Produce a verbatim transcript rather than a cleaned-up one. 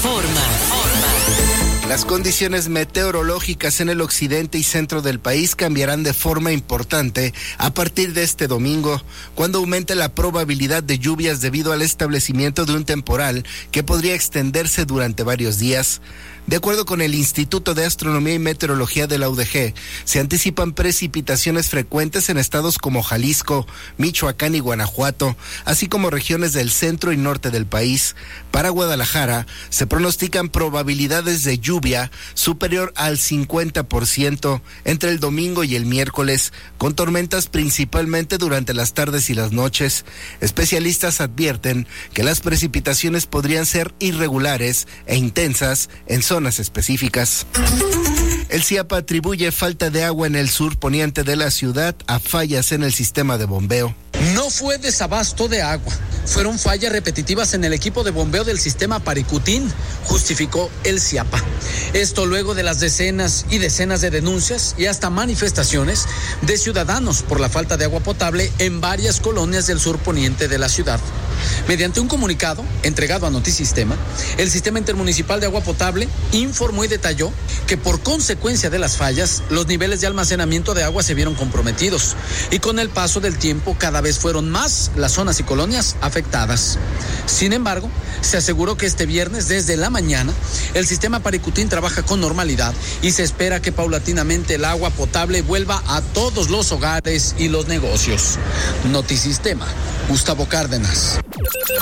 Informa. Las condiciones meteorológicas en el occidente y centro del país cambiarán de forma importante a partir de este domingo, cuando aumente la probabilidad de lluvias debido al establecimiento de un temporal que podría extenderse durante varios días. De acuerdo con el Instituto de Astronomía y Meteorología de la U D G, se anticipan precipitaciones frecuentes en estados como Jalisco, Michoacán y Guanajuato, así como regiones del centro y norte del país. Para Guadalajara, se pronostican probabilidades de lluvia superior al cincuenta por ciento entre el domingo y el miércoles, con tormentas principalmente durante las tardes y las noches. Especialistas advierten que las precipitaciones podrían ser irregulares e intensas en zonas específicas. El C I A P A atribuye falta de agua en el sur poniente de la ciudad a fallas en el sistema de bombeo. No fue desabasto de agua, fueron fallas repetitivas en el equipo de bombeo del sistema Paricutín, justificó el C I A P A. Esto luego de las decenas y decenas de denuncias y hasta manifestaciones de ciudadanos por la falta de agua potable en varias colonias del sur poniente de la ciudad. Mediante un comunicado entregado a Notisistema, el Sistema Intermunicipal de Agua Potable informó y detalló que por consecuencia de las fallas, los niveles de almacenamiento de agua se vieron comprometidos y con el paso del tiempo cada vez fueron más las zonas y colonias afectadas. Sin embargo, se aseguró que este viernes desde la mañana el sistema Paricutín trabaja con normalidad y se espera que paulatinamente el agua potable vuelva a todos los hogares y los negocios. Notisistema, Gustavo Cárdenas.